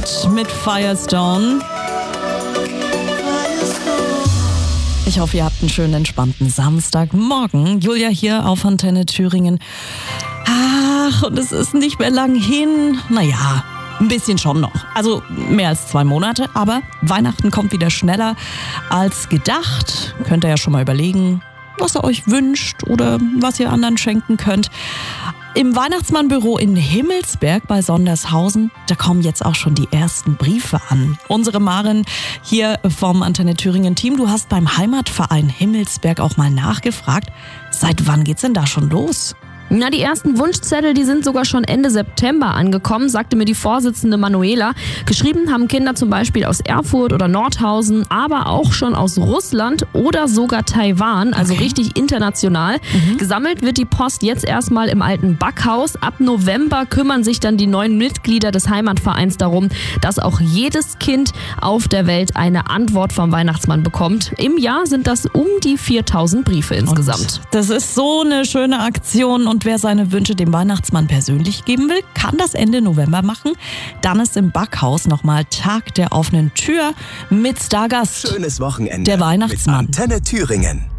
Scott mit Firestone. Ich hoffe, ihr habt einen schönen, entspannten Samstagmorgen. Julia hier auf Antenne Thüringen. Ach, und es ist nicht mehr lang hin. Naja, ein bisschen schon noch. Also mehr als 2 Monate, aber Weihnachten kommt wieder schneller als gedacht. Könnt ihr ja schon mal überlegen, was ihr euch wünscht oder was ihr anderen schenken könnt. Im Weihnachtsmannbüro in Himmelsberg bei Sondershausen, da kommen jetzt auch schon die ersten Briefe an. Unsere Maren hier vom Antenne Thüringen Team, du hast beim Heimatverein Himmelsberg auch mal nachgefragt. Seit wann geht's denn da schon los? Na, die ersten Wunschzettel, die sind sogar schon Ende September angekommen, sagte mir die Vorsitzende Manuela. Geschrieben haben Kinder zum Beispiel aus Erfurt oder Nordhausen, aber auch schon aus Russland oder sogar Taiwan, also richtig international. Gesammelt wird die Post jetzt erstmal im alten Backhaus. Ab November kümmern sich dann die neuen Mitglieder des Heimatvereins darum, dass auch jedes Kind auf der Welt eine Antwort vom Weihnachtsmann bekommt. Im Jahr sind das um die 4000 Briefe insgesamt. Und das ist so eine schöne Aktion. Und wer seine Wünsche dem Weihnachtsmann persönlich geben will, kann das Ende November machen. Dann ist im Backhaus nochmal Tag der offenen Tür mit Stargast. Schönes Wochenende. Der Weihnachtsmann. Mit Antenne Thüringen.